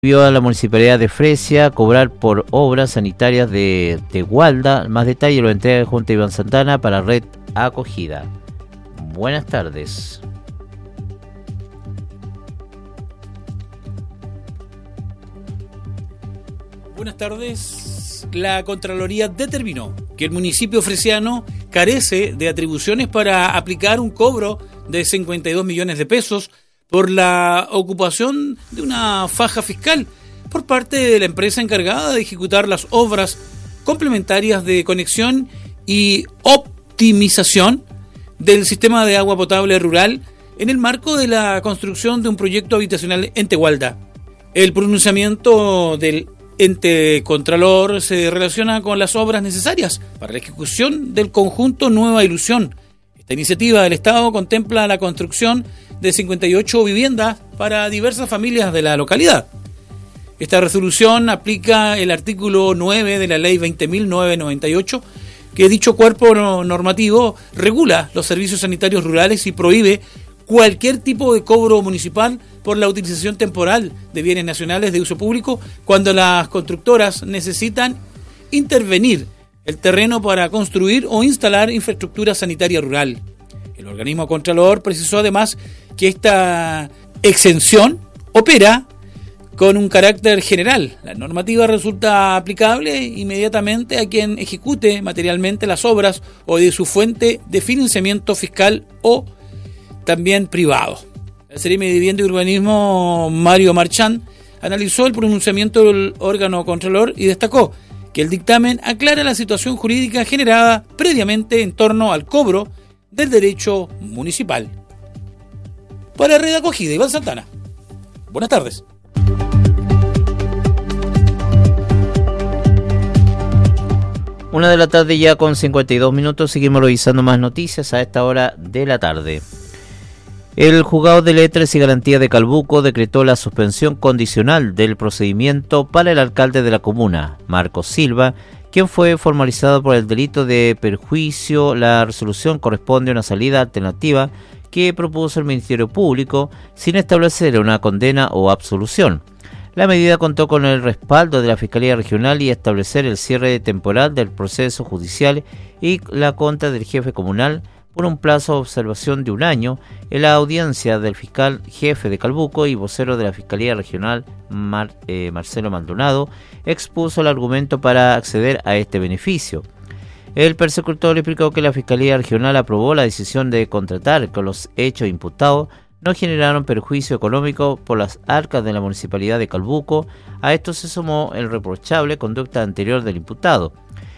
Vio a la Municipalidad de Fresia cobrar por obras sanitarias de Tegualda. Más detalle lo entrega el Junta Iván Santana para Red Acogida. Buenas tardes. Buenas tardes. La Contraloría determinó que el municipio fresiano carece de atribuciones para aplicar un cobro de 52 millones de pesos por la ocupación de una faja fiscal por parte de la empresa encargada de ejecutar las obras complementarias de conexión y optimización del sistema de agua potable rural en el marco de la construcción de un proyecto habitacional en Tegualda. El pronunciamiento del ente contralor se relaciona con las obras necesarias para la ejecución del conjunto Nueva Ilusión. Esta iniciativa del Estado contempla la construcción de 58 viviendas para diversas familias de la localidad. Esta resolución aplica el artículo 9 de la Ley 20.998, que dicho cuerpo normativo regula los servicios sanitarios rurales y prohíbe cualquier tipo de cobro municipal por la utilización temporal de bienes nacionales de uso público cuando las constructoras necesitan intervenir el terreno para construir o instalar infraestructura sanitaria rural. El organismo contralor precisó además que esta exención opera con un carácter general. La normativa resulta aplicable inmediatamente a quien ejecute materialmente las obras o de su fuente de financiamiento fiscal o también privado. El Seremi de Vivienda y Urbanismo, Mario Marchán, analizó el pronunciamiento del órgano contralor y destacó que el dictamen aclara la situación jurídica generada previamente en torno al cobro del derecho municipal. Para Red Acogida, Iván Santana. Buenas tardes. Una de la tarde ya con 52 minutos. Seguimos revisando más noticias a esta hora de la tarde. El Juzgado de Letras y Garantía de Calbuco decretó la suspensión condicional del procedimiento para el alcalde de la comuna, Marcos Silva, quien fue formalizado por el delito de perjuicio. La resolución corresponde a una salida alternativa que propuso el Ministerio Público sin establecer una condena o absolución. La medida contó con el respaldo de la Fiscalía Regional y establecer el cierre temporal del proceso judicial y la contra del jefe comunal por un plazo de observación de un año en la audiencia del fiscal jefe de Calbuco y vocero de la Fiscalía Regional, Marcelo Maldonado, expuso el argumento para acceder a este beneficio. El persecutor explicó que la Fiscalía Regional aprobó la decisión de contratar con los hechos imputados no generaron perjuicio económico por las arcas de la Municipalidad de Calbuco. A esto se sumó el reprochable conducta anterior del imputado.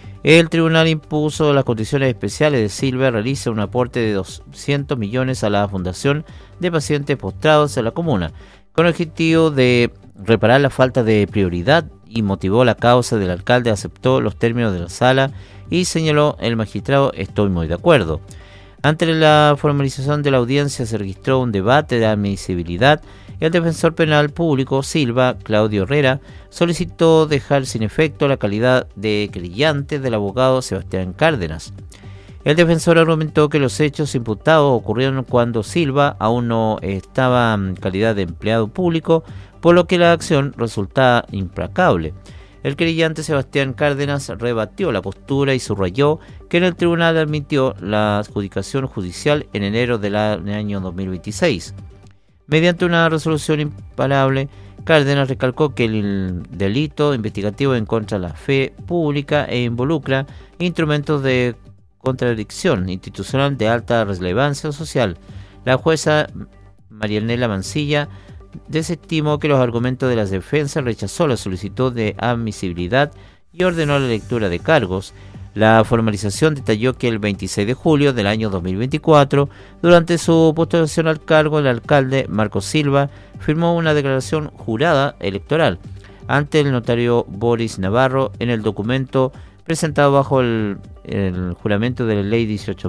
El tribunal impuso las condiciones especiales de Silva realiza un aporte de 200 millones a la Fundación de Pacientes Postrados en la comuna, con el objetivo de reparar la falta de prioridad, y motivó la causa del alcalde, aceptó los términos de la sala y señaló el magistrado: estoy muy de acuerdo. Ante la formalización de la audiencia se registró un debate de admisibilidad. El defensor penal público Silva, Claudio Herrera, solicitó dejar sin efecto la calidad de querellante del abogado Sebastián Cárdenas. El defensor argumentó que los hechos imputados ocurrieron cuando Silva aún no estaba en calidad de empleado público, por lo que la acción resultaba implacable. El querellante Sebastián Cárdenas rebatió la postura y subrayó que en el tribunal admitió la adjudicación judicial en enero del año 2026. Mediante una resolución imparable, Cárdenas recalcó que el delito investigativo en contra de la fe pública involucra instrumentos de contradicción institucional de alta relevancia social. La jueza Marianela Mancilla desestimó que los argumentos de la defensa, rechazó la solicitud de admisibilidad y ordenó la lectura de cargos. La formalización detalló que el 26 de julio del año 2024, durante su postulación al cargo, el alcalde Marcos Silva firmó una declaración jurada electoral ante el notario Boris Navarro. En el documento presentado bajo el juramento de la ley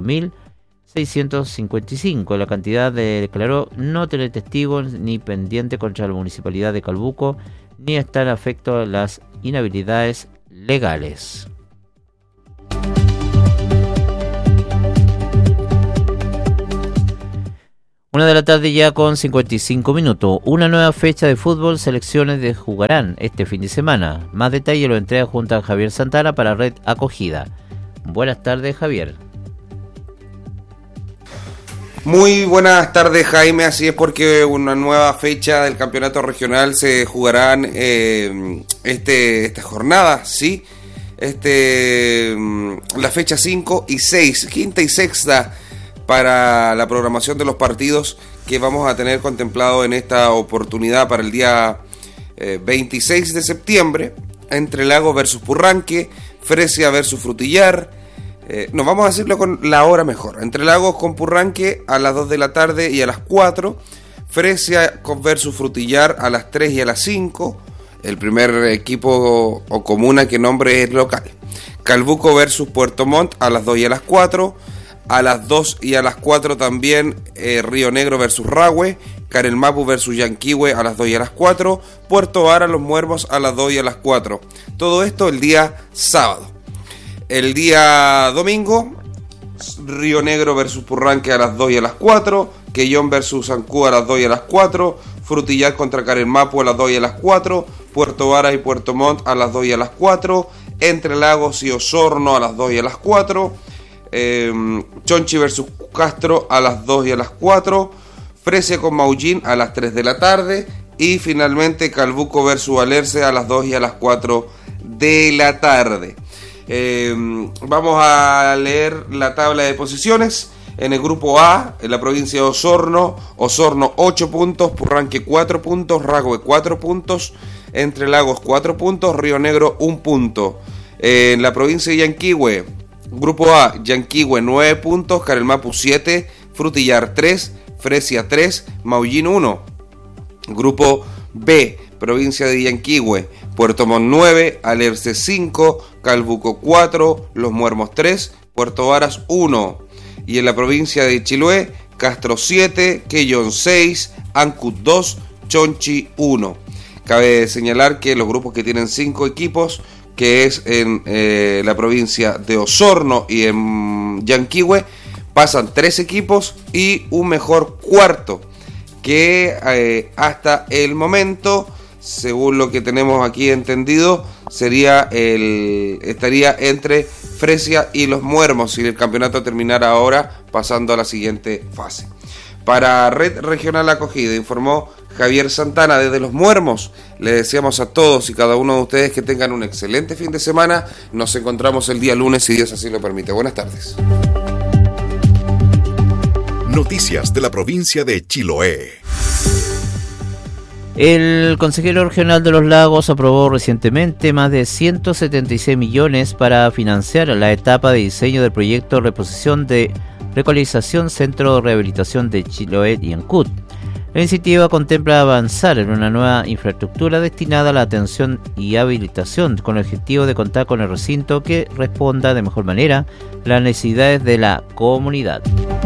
18.655, la cantidad declaró no tener testigos ni pendiente contra la Municipalidad de Calbuco, ni estar afecto a las inhabilidades legales. 1 de la tarde ya con 55 minutos. Una nueva fecha de fútbol, selecciones de jugarán este fin de semana. Más detalle lo entrega junto a Javier Santana para Red Acogida. Buenas tardes, Javier. Muy buenas tardes, Jaime. Así es, porque una nueva fecha del campeonato regional se jugarán esta jornada, ¿sí? La fecha 5 y 6, quinta y sexta, para la programación de los partidos que vamos a tener contemplado en esta oportunidad para el día 26 de septiembre, Entre Lagos versus Purranque, Fresia versus Frutillar. Nos vamos a decirlo con la hora mejor. Entre Lagos con Purranque a las 2 de la tarde y a las 4. Fresia versus Frutillar a las 3 y a las 5. El primer equipo o comuna que nombre es local. Calbuco versus Puerto Montt a las 2 y a las 4. A las 2 y a las 4 también Río Negro versus Rahue, Carelmapu versus Yanquihue a las 2 y a las 4, Puerto Vara, Los Muermos a las 2 y a las 4. Todo esto el día sábado. El día domingo, Río Negro versus Purranque a las 2 y a las 4, Quellón versus Ancú a las 2 y a las 4, Frutillar contra Carelmapu a las 2 y a las 4, Puerto Vara y Puerto Montt a las 2 y a las 4, Entre Lagos y Osorno a las 2 y a las 4, Chonchi versus Castro a las 2 y a las 4, Fresia con Maullín a las 3 de la tarde y finalmente Calbuco versus Alerce a las 2 y a las 4 de la tarde. Vamos a leer la tabla de posiciones. En el grupo A, en la provincia de Osorno 8 puntos, Purranque 4 puntos, Rahue 4 puntos, Entre Lagos 4 puntos, Río Negro 1 punto. En la provincia de Yanquihue, grupo A, Yanquihue 9 puntos, Carelmapu 7, Frutillar 3, Fresia 3, Maullín 1. Grupo B, provincia de Yanquihue, Puerto Montt 9, Alerce 5, Calbuco 4, Los Muermos 3, Puerto Varas 1. Y en la provincia de Chiloé, Castro 7, Quellón 6, Ancud 2, Chonchi 1. Cabe señalar que los grupos que tienen 5 equipos, que es en la provincia de Osorno y en Yanquihue, pasan 3 equipos y un mejor cuarto, que hasta el momento, según lo que tenemos aquí entendido, estaría entre Fresia y Los Muermos, si el campeonato terminara ahora, pasando a la siguiente fase. Para Red Regional Acogida, informó Javier Santana desde Los Muermos. Le deseamos a todos y cada uno de ustedes que tengan un excelente fin de semana. Nos encontramos el día lunes, si Dios así lo permite. Buenas tardes. Noticias de la provincia de Chiloé. El consejero regional de Los Lagos aprobó recientemente más de 176 millones para financiar la etapa de diseño del proyecto de reposición de Recolonización Centro de Rehabilitación de Chiloé y Ancud. La iniciativa contempla avanzar en una nueva infraestructura destinada a la atención y habilitación con el objetivo de contar con el recinto que responda de mejor manera a las necesidades de la comunidad.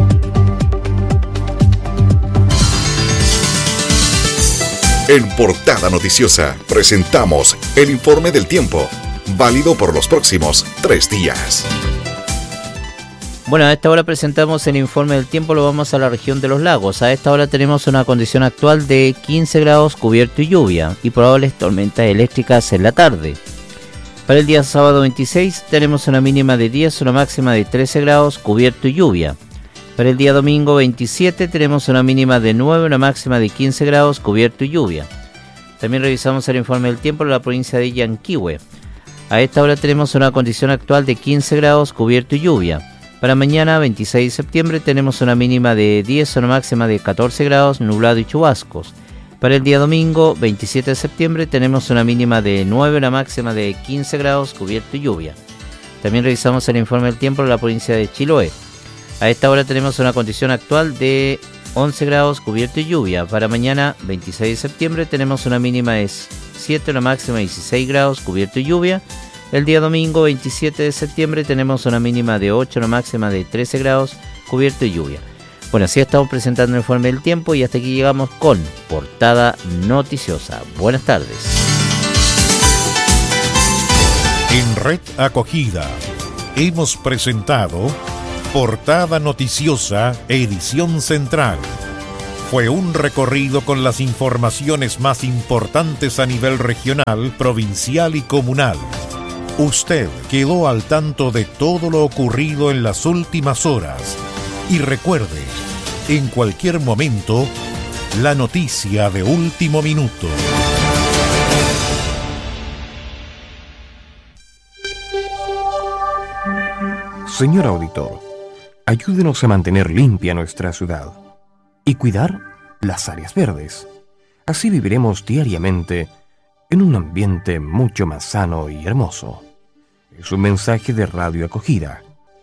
En Portada Noticiosa presentamos el informe del tiempo, válido por los próximos 3 días. Bueno, a esta hora presentamos el informe del tiempo, lo vamos a la región de Los Lagos. A esta hora tenemos una condición actual de 15 grados cubierto y lluvia y probables tormentas eléctricas en la tarde. Para el día sábado 26 tenemos una mínima de 10, una máxima de 13 grados cubierto y lluvia. Para el día domingo 27 tenemos una mínima de 9, una máxima de 15 grados cubierto y lluvia. También revisamos el informe del tiempo en la provincia de Yanquihue. A esta hora tenemos una condición actual de 15 grados cubierto y lluvia. Para mañana 26 de septiembre tenemos una mínima de 10, una máxima de 14 grados nublado y chubascos. Para el día domingo 27 de septiembre tenemos una mínima de 9, una máxima de 15 grados cubierto y lluvia. También revisamos el informe del tiempo en la provincia de Chiloé. A esta hora tenemos una condición actual de 11 grados cubierto y lluvia. Para mañana 26 de septiembre tenemos una mínima de 7, una máxima de 16 grados cubierto y lluvia. El día domingo 27 de septiembre tenemos una mínima de 8, una máxima de 13 grados cubierto y lluvia. Bueno, así estamos presentando el informe del tiempo y hasta aquí llegamos con Portada Noticiosa. Buenas tardes. En Red Acogida hemos presentado Portada Noticiosa, edición central. fue un recorrido con las informaciones más importantes a nivel regional, provincial y comunal. Usted quedó al tanto de todo lo ocurrido en las últimas horas. Y recuerde, en cualquier momento, la noticia de último minuto. Señor auditor, ayúdenos a mantener limpia nuestra ciudad y cuidar las áreas verdes. Así viviremos diariamente en un ambiente mucho más sano y hermoso. Es un mensaje de Radio Acogida.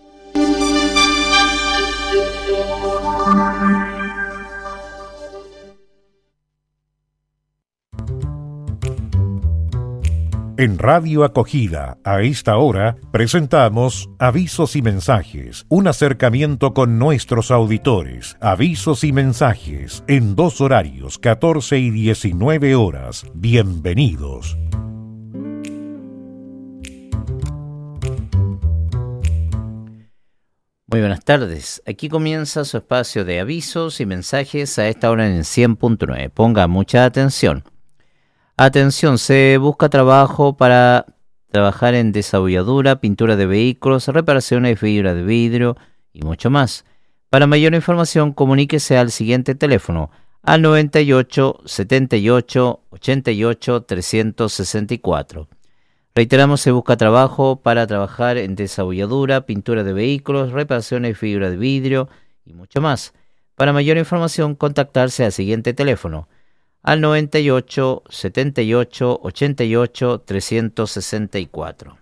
En Radio Acogida, a esta hora, presentamos Avisos y Mensajes, un acercamiento con nuestros auditores. Avisos y mensajes, en 2 horarios, 14 y 19 horas. Bienvenidos. Muy buenas tardes. Aquí comienza su espacio de avisos y mensajes a esta hora en el 100.9. Ponga mucha atención. Atención, se busca trabajo para trabajar en desabolladura, pintura de vehículos, reparaciones de fibra de vidrio y mucho más. Para mayor información, comuníquese al siguiente teléfono, al 98 78 88 364. Reiteramos, se busca trabajo para trabajar en desabolladura, pintura de vehículos, reparaciones de fibra de vidrio y mucho más. Para mayor información, contactarse al siguiente teléfono, al 98 78 88 364.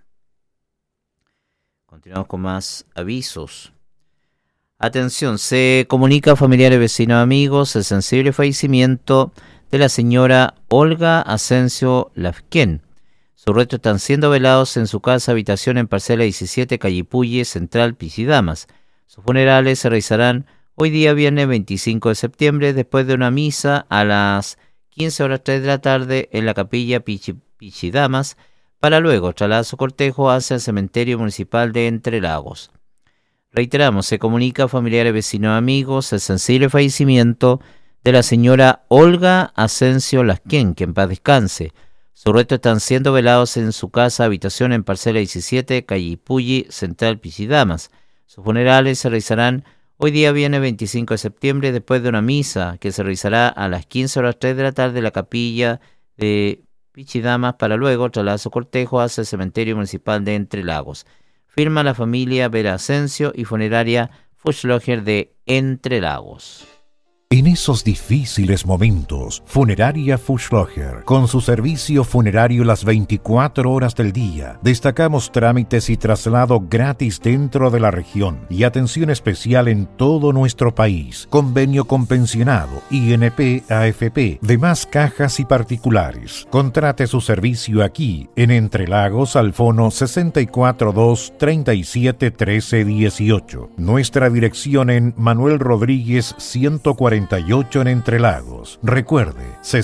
Continuamos con más avisos. Atención, se comunica a familiares, vecinos, amigos el sensible fallecimiento de la señora Olga Asensio Lafquén. Sus restos están siendo velados en su casa habitación en parcela 17, calle Puye, Central, Pichidamas. Sus funerales se realizarán hoy día viernes 25 de septiembre después de una misa a las 15:03 de la tarde en la capilla Pichidamas, para luego trasladar su cortejo hacia el cementerio municipal de Entre Lagos. Reiteramos, se comunica a familiares, vecinos, amigos el sensible fallecimiento de la señora Olga Asensio Lasquén, que en paz descanse. Sus restos están siendo velados en su casa habitación en parcela 17, calle Puyi, Central, Pichidamas. Sus funerales se realizarán hoy día viernes 25 de septiembre después de una misa que se realizará a las 15:03 de la tarde en la capilla de Pichidamas, para luego trasladar su cortejo hacia el cementerio municipal de Entre Lagos. Firma la familia Vera Asensio y funeraria Fuchsloger de Entre Lagos. En esos difíciles momentos, Funeraria Fuchsloger, con su servicio funerario las 24 horas del día, destacamos trámites y traslado gratis dentro de la región y atención especial en todo nuestro país, convenio con pensionado, INP, AFP, demás cajas y particulares. Contrate su servicio aquí, en Entre Lagos, al fono 642 37 13 18. Nuestra dirección en Manuel Rodríguez 148 en Entre Lagos. Recuerde,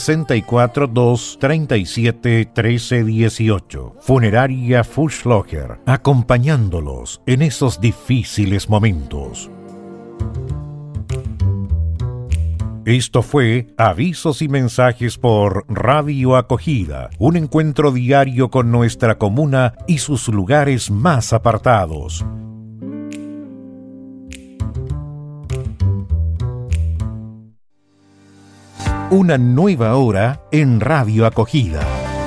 642 37 13 18. Funeraria Fuchsloger, acompañándolos en esos difíciles momentos. Esto fue Avisos y Mensajes por Radio Acogida, un encuentro diario con nuestra comuna y sus lugares más apartados. Una nueva hora en Radio Acogida.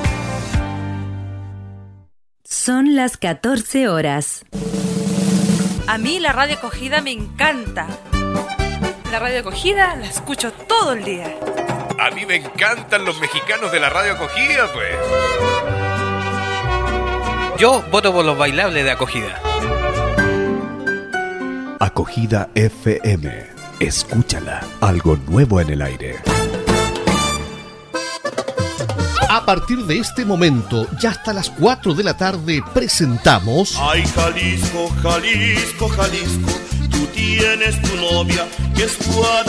Son las 14 horas. A mí la Radio Acogida me encanta. La Radio Acogida la escucho todo el día. A mí me encantan los mexicanos de la Radio Acogida, pues. Yo voto por los bailables de Acogida. Acogida FM. Escúchala. Algo nuevo en el aire. A partir de este momento, ya hasta las 4 de la tarde, presentamos... Ay, Jalisco, Jalisco, Jalisco, tú tienes tu novia, que es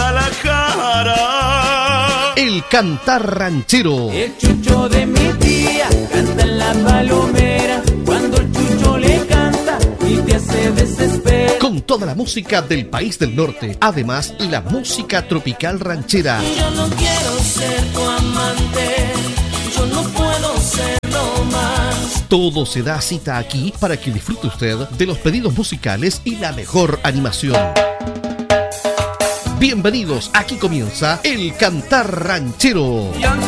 Guadalajara. El cantar ranchero. El chucho de mi tía canta en la palomera, cuando el chucho le canta y te hace desesperar. Con toda la música del país del norte, además la música tropical ranchera. Yo no quiero ser tu amante, yo no puedo serlo más. Todo se da cita aquí para que disfrute usted de los pedidos musicales y la mejor animación. Bienvenidos, aquí comienza El Cantar Ranchero.